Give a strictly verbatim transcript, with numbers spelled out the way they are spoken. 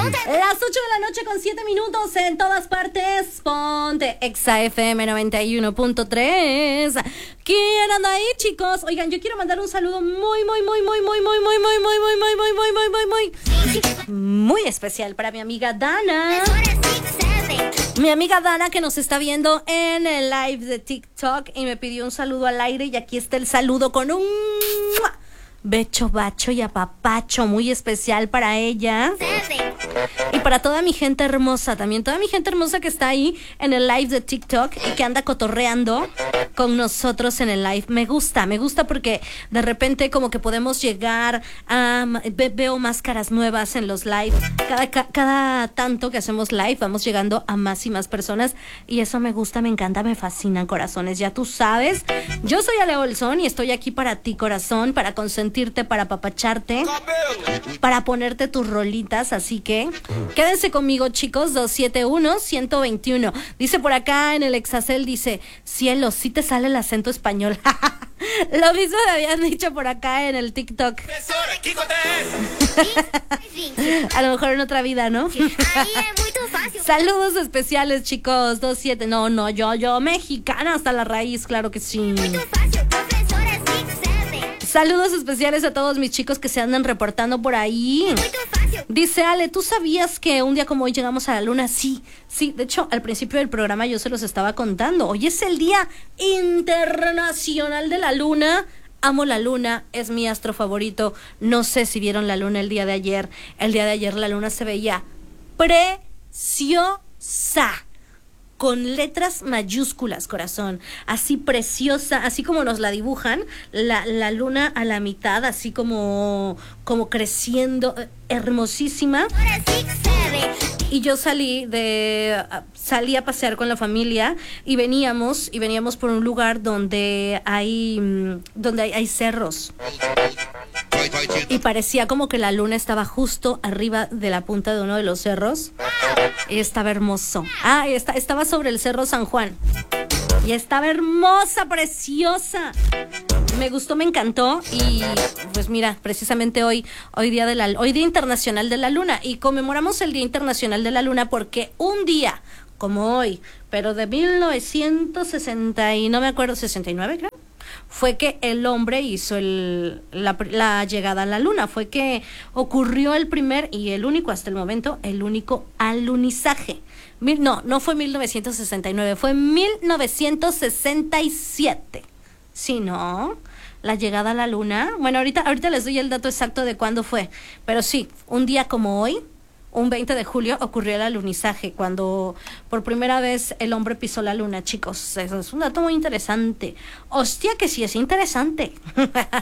Las ocho de la noche con siete minutos en todas partes. Ponte Exa F M noventa y uno punto tres. ¿Quién anda ahí, chicos? Oigan, yo quiero mandar un saludo muy, muy, muy, muy, muy, muy, muy, muy, muy, muy, muy, muy, muy, muy, muy, muy, muy especial para mi amiga Dana. Mi amiga Dana, que nos está viendo en el live de TikTok y me pidió un saludo al aire, y aquí está el saludo con un becho, bacho y apapacho muy especial para ella. Y para toda mi gente hermosa también, toda mi gente hermosa que está ahí en el live de TikTok y que anda cotorreando con nosotros en el live. Me gusta, me gusta porque de repente como que podemos llegar a... Ve, veo más caras nuevas en los live. Cada, ca, cada tanto que hacemos live vamos llegando a más y más personas y eso me gusta, me encanta, me fascina, corazones. Ya tú sabes, yo soy Ale Olson y estoy aquí para ti, corazón, para consentirte, para apapacharte, para ponerte tus rolitas, así que quédense conmigo, chicos. Dos siete uno, uno dos uno. Dice por acá en el Exacel, dice, cielo, sí te sale el acento español. Lo mismo me habían dicho por acá en el TikTok. A lo mejor en otra vida, ¿no? Saludos especiales, chicos. Dos siete. No, no, yo, yo, mexicana hasta la raíz, claro que sí. Saludos especiales a todos mis chicos que se andan reportando por ahí. Dice Ale, ¿tú sabías que un día como hoy llegamos a la luna? Sí, sí, de hecho al principio del programa yo se los estaba contando. Hoy es el Día Internacional de la Luna. Amo la luna, es mi astro favorito. No sé si vieron la luna el día de ayer. El día de ayer la luna se veía preciosa, con letras mayúsculas, corazón, así preciosa, así como nos la dibujan, la, la luna a la mitad, así como, como creciendo, hermosísima. Y yo salí de salí a pasear con la familia y veníamos y veníamos por un lugar donde hay donde hay, hay cerros. Y parecía como que la luna estaba justo arriba de la punta de uno de los cerros. Y estaba hermoso. Ah, y está, estaba sobre el Cerro San Juan. Y estaba hermosa, preciosa. Me gustó, me encantó. Y pues mira, precisamente hoy, hoy día de la, hoy Día Internacional de la Luna. Y conmemoramos el Día Internacional de la Luna porque un día como hoy, pero de mil novecientos sesenta y no me acuerdo, sesenta y nueve creo, fue que el hombre hizo el, la, la llegada a la luna. Fue que ocurrió el primer y el único hasta el momento, el único alunizaje. Mil, no, no fue mil novecientos sesenta y nueve, fue mil novecientos sesenta y siete. Sí, ¿no? La llegada a la luna. Bueno, ahorita, ahorita les doy el dato exacto de cuándo fue. Pero sí, un día como hoy, un veinte de julio, ocurrió el alunizaje, cuando por primera vez el hombre pisó la luna, chicos. Eso es un dato muy interesante. Hostia, que sí es interesante.